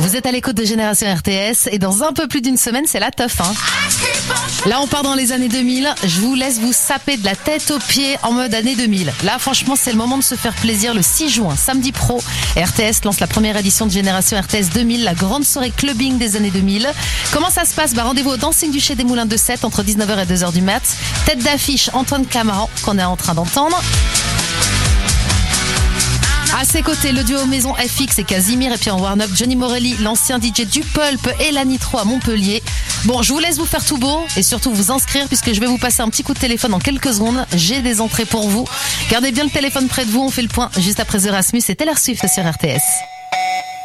Vous êtes à l'écoute de Génération RTS et dans un peu plus d'une semaine, c'est la teuf. Là, on part dans les années 2000. Je vous laisse vous saper de la tête aux pieds en mode année 2000. Là, franchement, c'est le moment de se faire plaisir. Le 6 juin, samedi pro, RTS lance la première édition de Génération RTS 2000, la grande soirée clubbing des années 2000. Comment ça se passe? Rendez-vous au Dancing du Chez des Moulins de 7 entre 19h et 2h du mat. Tête d'affiche, Antoine Clamaran, qu'on est en train d'entendre. À ses côtés, le duo maison FX et Casimir, et puis en warm-up, Johnny Morelli, l'ancien DJ du Pulp et la Nitro à Montpellier. Bon, je vous laisse vous faire tout beau et surtout vous inscrire puisque je vais vous passer un petit coup de téléphone en quelques secondes. J'ai des entrées pour vous. Gardez bien le téléphone près de vous, on fait le point juste après Erasmus et Taylor Swift sur RTS.